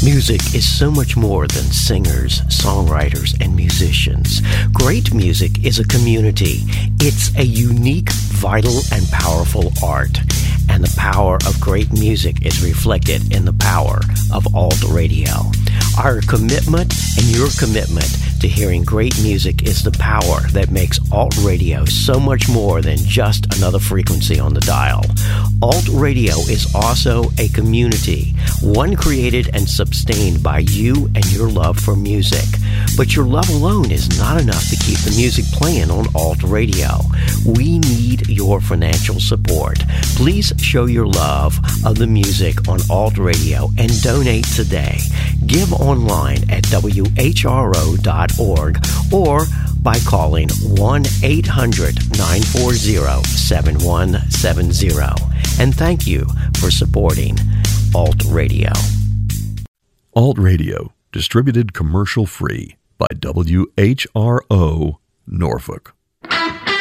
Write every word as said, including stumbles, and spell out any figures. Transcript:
Music is so much more than singers, songwriters, and musicians. Great music is a community. It's a unique, vital, and powerful art. And the power of great music is reflected in the power of Alt Radio. Our commitment and your commitment to hearing great music is the power that makes Alt Radio so much more than just another frequency on the dial. Alt Radio is also a community, one created and sustained by you and your love for music. But your love alone is not enough to keep the music playing on Alt Radio. We need your financial support. Please show your love of the music on Alt Radio and donate today. Give online at W H R O dot org or by calling one eight hundred nine four zero seven one seven zero. And thank you for supporting Alt Radio. Alt Radio, distributed commercial free by W H R O Norfolk.